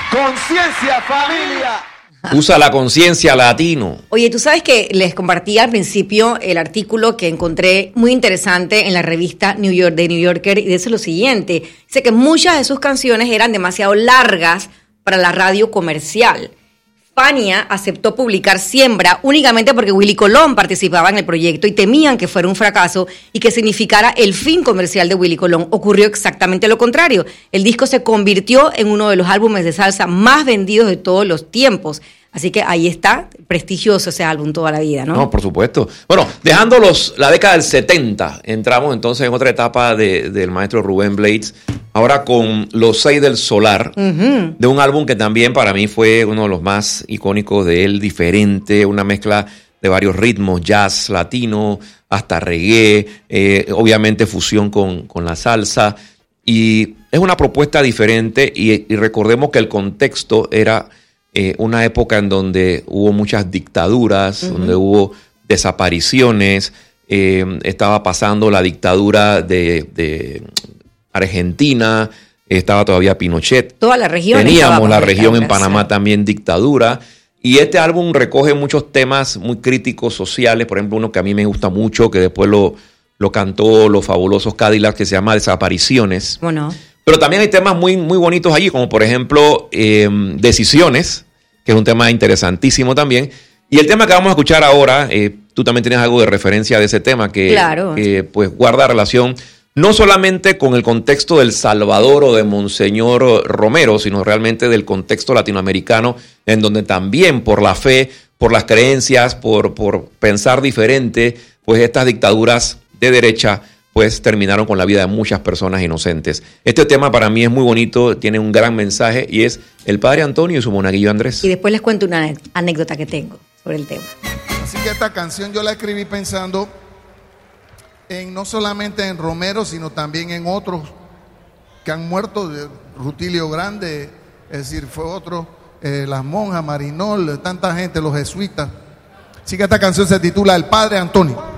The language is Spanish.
Conciencia, familia. Usa la conciencia latino. Oye, tú sabes que les compartí al principio el artículo que encontré muy interesante en la revista New Yorker, y dice lo siguiente. Dice que muchas de sus canciones eran demasiado largas para la radio comercial. Fania aceptó publicar Siembra únicamente porque Willy Colón participaba en el proyecto y temían que fuera un fracaso y que significara el fin comercial de Willy Colón. Ocurrió exactamente lo contrario. El disco se convirtió en uno de los álbumes de salsa más vendidos de todos los tiempos. Así que ahí está, prestigioso ese álbum toda la vida, ¿no? No, por supuesto. Bueno, dejando la década del 70, entramos entonces en otra etapa del maestro Rubén Blades, ahora con Los 6 del Solar, de un álbum que también para mí fue uno de los más icónicos de él, diferente, una mezcla de varios ritmos, jazz, latino, hasta reggae, obviamente fusión con la salsa, y es una propuesta diferente, y recordemos que el contexto era una época en donde hubo muchas dictaduras, donde hubo desapariciones, estaba pasando la dictadura de Argentina, estaba todavía Pinochet. Toda la región. Teníamos la región en Panamá también dictadura. Y este álbum recoge muchos temas muy críticos sociales, por ejemplo, uno que a mí me gusta mucho, que después lo cantó Los Fabulosos Cadillacs, que se llama Desapariciones. Bueno. Pero también hay temas muy, muy bonitos allí, como por ejemplo Decisiones, que es un tema interesantísimo también. Y el tema que vamos a escuchar ahora, tú también tienes algo de referencia de ese tema que, claro, pues guarda relación no solamente con el contexto del Salvador o de Monseñor Romero, sino realmente del contexto latinoamericano, en donde también por la fe, por las creencias, por pensar diferente, pues estas dictaduras de derecha pues terminaron con la vida de muchas personas inocentes. Este tema para mí es muy bonito, tiene un gran mensaje y es el Padre Antonio y su monaguillo Andrés. Y después les cuento una anécdota que tengo sobre el tema. Así que esta canción yo la escribí pensando en no solamente en Romero, sino también en otros que han muerto, Rutilio Grande, es decir, fue otro, las monjas, Marinol, tanta gente, los jesuitas. Así que esta canción se titula El Padre Antonio.